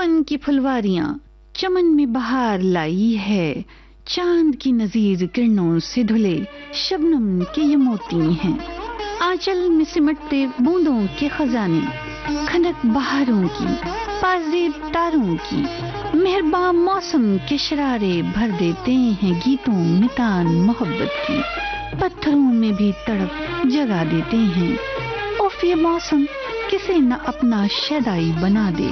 चमन की फुलवारियां चमन में बहार लाई है, चांद की नजीर किरणों से धुले शबनम के ये मोती हैं। आंचल में सिमटते बूंदों के खजाने, खनक बहारों की, पाजेब तारों की, मेहरबान मौसम के शरारे भर देते हैं गीतों में तान मोहब्बत की। पत्थरों में भी तड़प जगा देते हैं। उफ ये मौसम किसे न अपना शैदाई बना दे।